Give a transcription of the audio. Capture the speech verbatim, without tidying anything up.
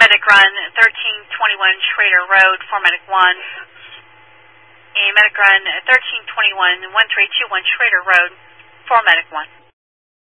Medic Run thirteen twenty-one Schrader Road, for Medic one. And Medic Run thirteen twenty-one one three two one Schrader Road, for Medic one.